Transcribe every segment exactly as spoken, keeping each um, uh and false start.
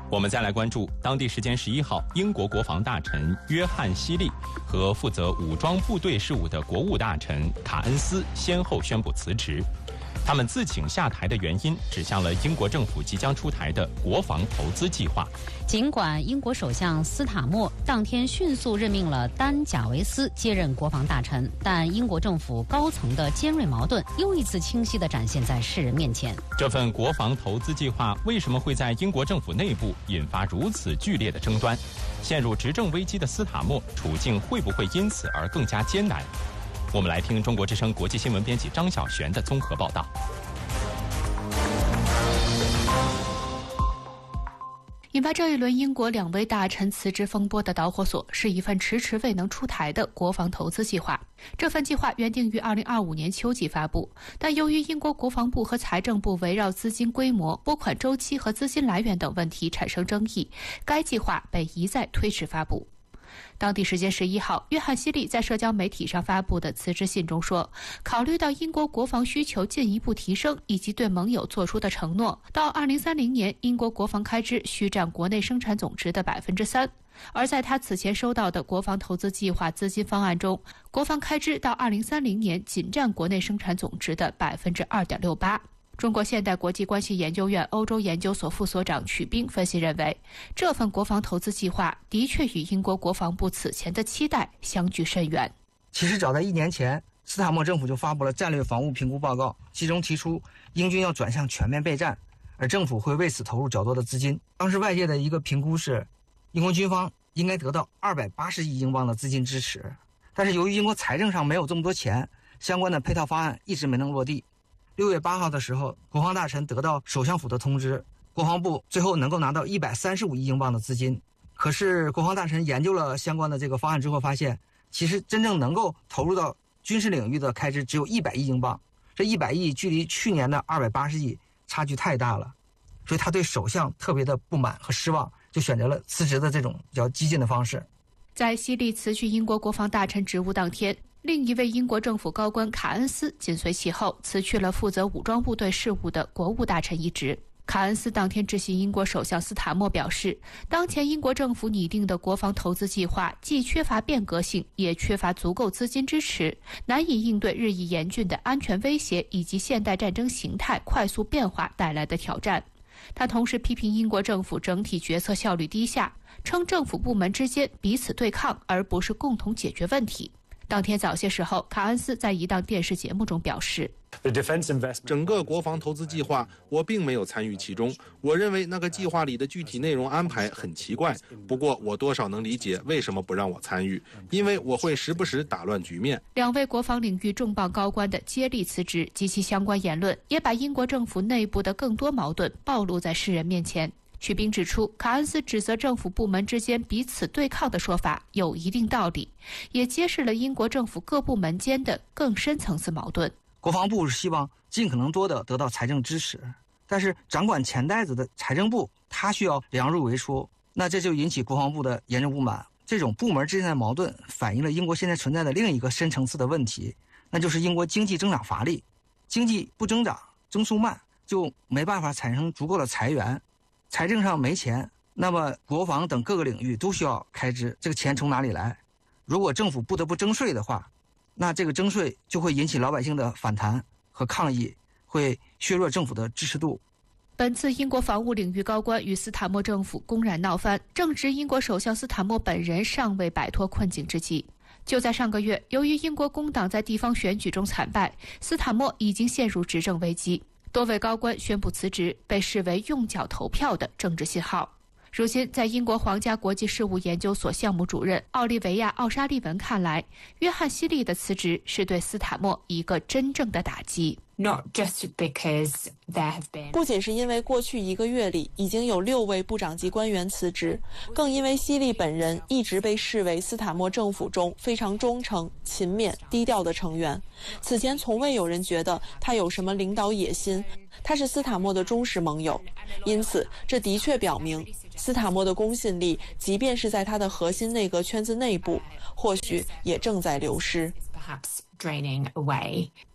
我们再来关注当地时间十一号，英国国防大臣约翰希利和负责武装部队事务的国务大臣卡恩斯先后宣布辞职。他们自请下台的原因指向了英国政府即将出台的国防投资计划。 尽管英国首相斯塔默当天迅速任命了丹·贾维斯接任国防大臣，但英国政府高层的尖锐矛盾又一次清晰地展现在世人面前。 这份国防投资计划为什么会在英国政府内部引发如此剧烈的争端？陷入执政危机的斯塔默处境会不会因此而更加艰难？我们来听中国之声国际新闻编辑张晓璇的综合报道。 引发这一轮英国两位大臣辞职风波的导火索是一份迟迟未能出台的国防投资计划。这份计划原定于二零二五年秋季发布，但由于英国国防部和财政部围绕资金规模、拨款周期和资金来源等问题产生争议，该计划被一再推迟发布。当地时间十一号，约翰希利在社交媒体上发布的辞职信中说，考虑到英国国防需求进一步提升以及对盟友做出的承诺，到二零三零年英国国防开支需占国内生产总值的百分之三。而在他此前收到的国防投资计划资金方案中，国防开支到二零三零年仅占国内生产总值的百分之二点六八。中国现代国际关系研究院欧洲研究所副所长曲冰分析认为，这份国防投资计划的确与英国国防部此前的期待相距甚远。 其实早在一年前，斯塔默政府就发布了战略防务评估报告，其中提出英军要转向全面备战，而政府会为此投入较多的资金。当时外界的一个评估是，英国军方应该得到二百八十亿英镑的资金支持，但是由于英国财政上没有这么多钱，相关的配套方案一直没能落地。六月八号的时候，国防大臣得到首相府的通知，国防部最后能够拿到一百三十五亿英镑的资金。可是国防大臣研究了相关的这个方案之后发现，其实真正能够投入到军事领域的开支只有一百亿英镑，这一百亿距离去年的二百八十亿差距太大了，所以他对首相特别的不满和失望，就选择了辞职的这种比较激进的方式。 在希利辞去英国国防大臣职务当天，另一位英国政府高官卡恩斯紧随其后辞去了负责武装部队事务的国务大臣一职。卡恩斯当天致信英国首相斯塔默表示，当前英国政府拟定的国防投资计划既缺乏变革性，也缺乏足够资金支持，难以应对日益严峻的安全威胁以及现代战争形态快速变化带来的挑战。他同时批评英国政府整体决策效率低下，称政府部门之间彼此对抗，而不是共同解决问题。当天早些时候，卡恩斯在一档电视节目中表示， 整个国防投资计划我并没有参与其中，我认为那个计划里的具体内容安排很奇怪，不过我多少能理解为什么不让我参与，因为我会时不时打乱局面。 两位国防领域重磅高官的接力辞职及其相关言论，也把英国政府内部的更多矛盾暴露在世人面前。曲冰指出，卡恩斯指责政府部门之间彼此对抗的说法有一定道理，也揭示了英国政府各部门间的更深层次矛盾。 国防部是希望尽可能多的得到财政支持，但是掌管钱袋子的财政部他需要量入为出，那这就引起国防部的严重不满。这种部门之间的矛盾反映了英国现在存在的另一个深层次的问题，那就是英国经济增长乏力，经济不增长，增速慢，就没办法产生足够的财源，财政上没钱，那么国防等各个领域都需要开支，这个钱从哪里来？如果政府不得不征税的话，那这个征税就会引起老百姓的反弹和抗议，会削弱政府的支持度。 本次英国防务领域高官与斯塔默政府公然闹翻，正值英国首相斯塔默本人尚未摆脱困境之际。就在上个月，由于英国工党在地方选举中惨败，斯塔默已经陷入执政危机，多位高官宣布辞职，被视为用脚投票的政治信号。如今，在英国皇家国际事务研究所项目主任奥利维亚·奥沙利文看来，约翰希利的辞职是对斯塔默一个真正的打击。 Not just because there have been 不仅是因为过去一个月里已经有六位部长级官员辞职，更因为希利本人一直被视为斯塔默政府中非常忠诚、勤勉、低调的成员。此前从未有人觉得他有什么领导野心，他是斯塔默的忠实盟友。因此，这的确表明斯塔默的公信力，即便是在他的核心内阁圈子内部，或许也正在流失。 perhaps draining away.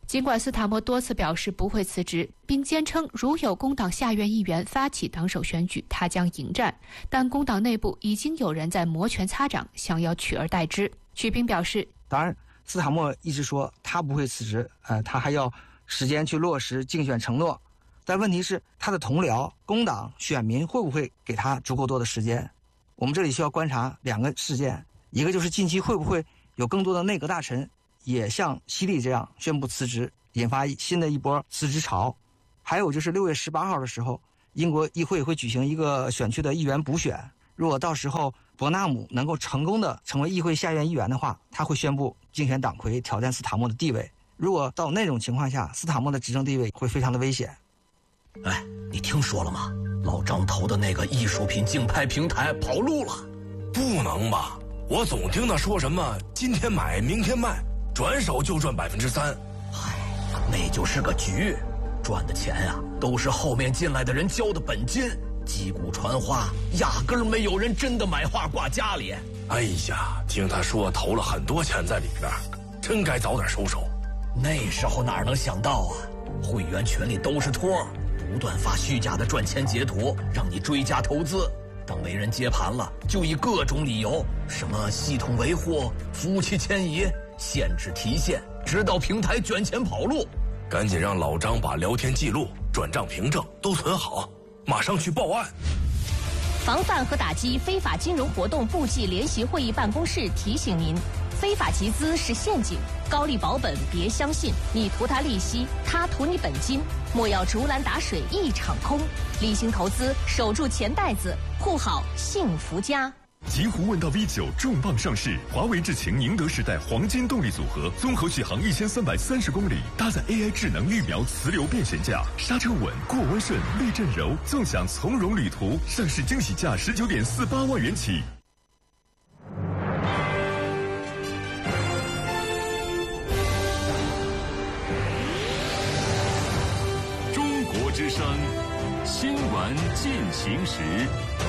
尽管斯塔默多次表示不会辞职，并坚称如有工党下院议员发起党首选举，他将迎战，但工党内部已经有人在摩拳擦掌，想要取而代之。曲斌表示， 当然斯塔默一直说他不会辞职，呃，他还要时间去落实竞选承诺，但问题是他的同僚工党选民会不会给他足够多的时间？我们这里需要观察两个事件，一个就是近期会不会有更多的内阁大臣也像希利这样宣布辞职，引发新的一波辞职潮。还有就是六月十八号的时候，英国议会会举行一个选区的议员补选，如果到时候伯纳姆能够成功的成为议会下院议员的话，他会宣布竞选党魁，挑战斯塔默的地位。如果到那种情况下，斯塔默的执政地位会非常的危险。 哎，你听说了吗？老张投的那个艺术品竞拍平台跑路了。 不能吧，我总听他说什么今天买明天卖，转手就赚百分之三。 唉，那就是个局，赚的钱啊都是后面进来的人交的本金，击鼓传花，压根儿没有人真的买画挂家里。 哎呀，听他说投了很多钱在里边，真该早点收手。 那时候哪能想到啊，会员群里都是托，不断发虚假的赚钱截图，让你追加投资。等没人接盘了，就以各种理由，什么系统维护、服务器迁移、限制提现，直到平台卷钱跑路。 赶紧让老张把聊天记录、转账凭证都存好，马上去报案。 防范和打击非法金融活动部际联席会议办公室提醒您：非法集资是陷阱，高利保本别相信，你图他利息，他图你本金，莫要竹篮打水一场空。理性投资，守住钱袋子，护好幸福家。 极狐问道 V 九 重磅上市，华为智擎宁德时代黄金动力组合，综合续航一千三百三十公里，搭载 A I 智能预瞄磁流变悬架，刹车稳，过弯顺，避震柔，纵享从容旅途。上市惊喜价十九点四八万元起。 中国之声新闻进行时。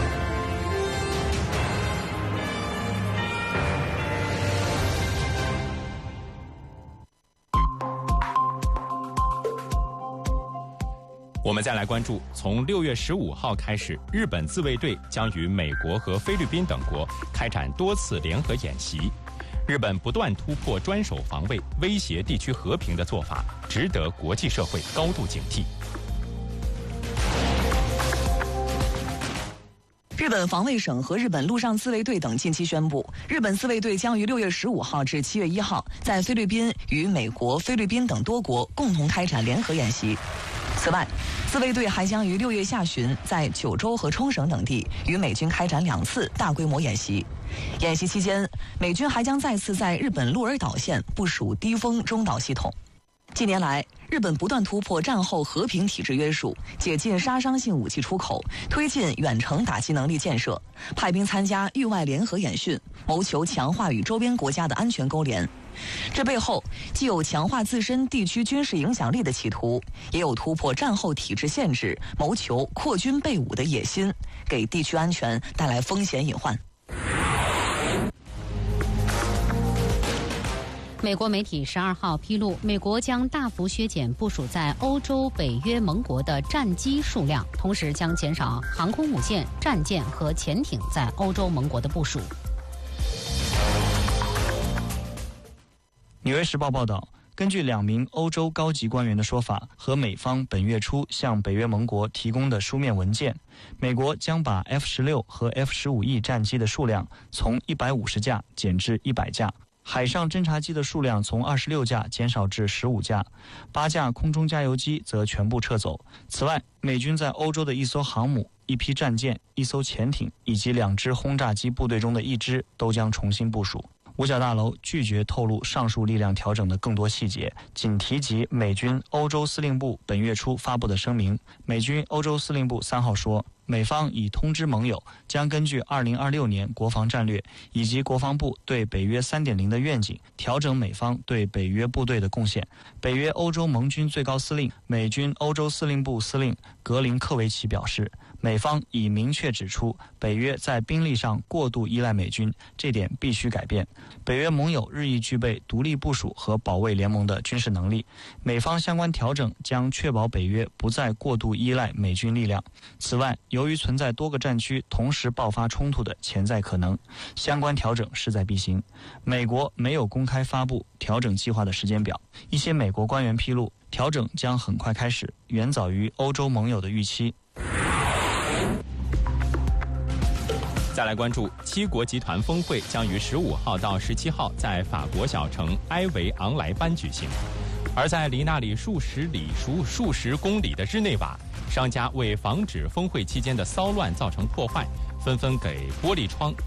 我们再来关注，从六月十五号开始，日本自卫队将与美国和菲律宾等国开展多次联合演习。日本不断突破专守防卫、威胁地区和平的做法，值得国际社会高度警惕。 日本防卫省和日本陆上自卫队等近期宣布，日本自卫队将于六月十五号至七月一号在菲律宾与美国、菲律宾等多国共同开展联合演习。此外，自卫队还将于六月下旬在九州和冲绳等地与美军开展两次大规模演习。演习期间，美军还将再次在日本鹿儿岛县部署低风中导系统。近年来，日本不断突破战后和平体制约束，解禁杀伤性武器出口，推进远程打击能力建设，派兵参加域外联合演训，谋求强化与周边国家的安全勾连。这背后既有强化自身地区军事影响力的企图，也有突破战后体制限制，谋求扩军备武的野心，给地区安全带来风险隐患。 美国媒体十二号披露，美国将大幅削减部署在欧洲北约盟国的战机数量，同时将减少航空母舰、战舰和潜艇在欧洲盟国的部署。 纽约时报报道，根据两名欧洲高级官员的说法和美方本月初向北约盟国提供的书面文件，美国将把 F 十六 和 F 十五 E 战机的数量从一百五十架减至一百架，海上侦察机的数量从二十六架减少至十五架，八架空中加油机则全部撤走。此外，美军在欧洲的一艘航母、一批战舰、一艘潜艇以及两支轰炸机部队中的一支都将重新部署。五角大楼拒绝透露上述力量调整的更多细节，仅提及美军欧洲司令部本月初发布的声明。美军欧洲司令部三号说， 美方已通知盟友，将根据二零二六年国防战略以及国防部对北约 三点零 的愿景，调整美方对北约部队的贡献。北约欧洲盟军最高司令、美军欧洲司令部司令格林科维奇表示，美方已明确指出，北约在兵力上过度依赖美军，这点必须改变。北约盟友日益具备独立部署和保卫联盟的军事能力，美方相关调整将确保北约不再过度依赖美军力量。此外，由于存在多个战区同时爆发冲突的潜在可能，相关调整势在必行。美国没有公开发布调整计划的时间表，一些美国官员披露，调整将很快开始，远早于欧洲盟友的预期。 再来关注七国集团峰会将于十五号到十七号在法国小城埃维昂莱班举行，而在离那里数十里数数十公里的日内瓦，商家为防止峰会期间的骚乱造成破坏，纷纷给玻璃窗